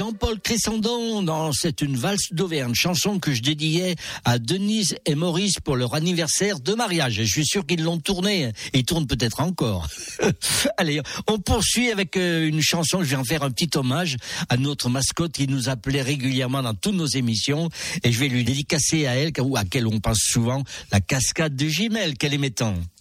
Jean-Paul Cressandon dans C'est une valse d'Auvergne, chanson que je dédiais à Denise et Maurice pour leur anniversaire de mariage. Et je suis sûr qu'ils l'ont tournée, ils tournent peut-être encore. Allez, on poursuit avec une chanson, je vais en faire un petit hommage à notre mascotte qui nous appelait régulièrement dans toutes nos émissions, et je vais lui dédicacer à elle, ou à laquelle on pense souvent, la cascade de Gimel qu'elle aimait tant.